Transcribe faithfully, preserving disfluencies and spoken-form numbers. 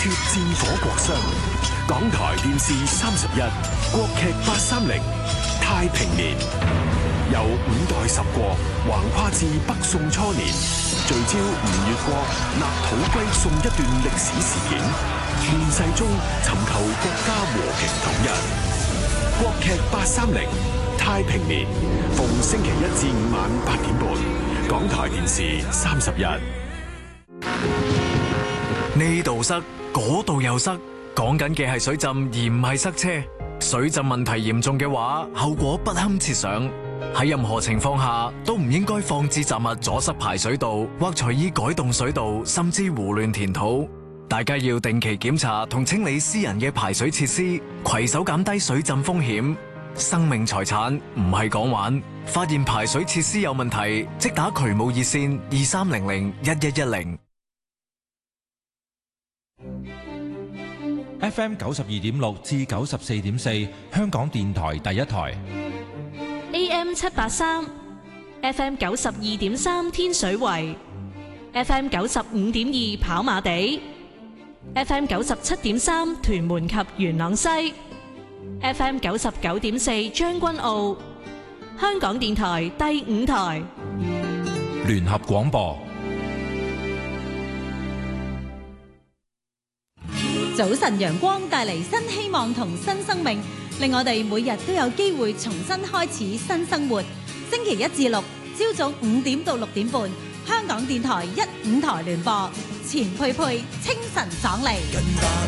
決戰火國殤。港台電視三十一，國劇八三零，太平年。由五代十國橫跨至北宋初年，聚焦吳越國納土歸宋一段歷史事件，亂世中尋求國家和平統一。國劇八三零，太平年，逢星期一至五晚八點半，港台電視三十一。 呢度塞，嗰度又塞，講緊嘅係水浸而唔係塞車。水浸問題嚴重嘅話，後果不堪設想。喺任何情況下都唔應該放置雜物阻塞排水道，或隨意改動水道，甚至胡亂填土。大家要定期檢查同清理私人嘅排水設施，攜手減低水浸風險。生命財產唔係講玩，發現排水設施有問題，即打渠務熱線二三零零一一一零。 F M 九十二點六至九十四點四，香港電台第一台。 A M 七八三 ，F M 九十二點三天水圍 ，F M 九十五點二跑馬地 ，F M 九十七點三屯門及元朗西 ，F M 九十九點四將軍澳，香港電台第五台聯合廣播。 早晨陽光帶嚟新希望同新生命，令我哋每日都有機會重新開始新生活。星期一至六朝早五點到六點半，香港電台一五台聯播，錢佩佩清晨爽利。